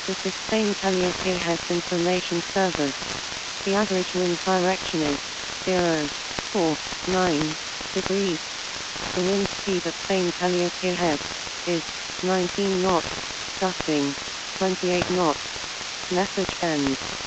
This is Spain Calliope Heads Information Service. The average wind direction is 049 degrees. The wind speed at Spain Calliope Head is 19 knots, gusting 28 knots. Message ends.